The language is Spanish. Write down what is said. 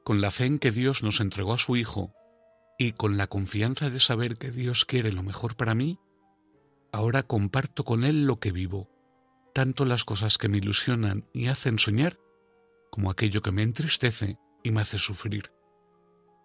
Con la fe en que Dios nos entregó a su Hijo y con la confianza de saber que Dios quiere lo mejor para mí, ahora comparto con Él lo que vivo, tanto las cosas que me ilusionan y hacen soñar, como aquello que me entristece y me hace sufrir.